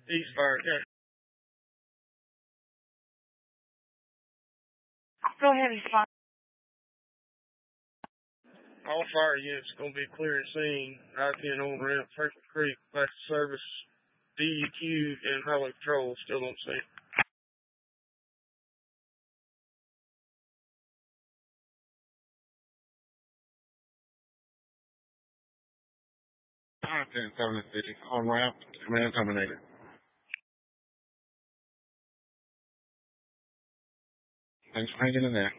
East Fire. Yeah. Go ahead, respond. All fire units are going to be clear and seen. I-10 on ramp, Turkey Creek, back to service, DEQ, and highway patrol still on scene. I-10 750 on ramp, command terminated. Thanks for hanging in there.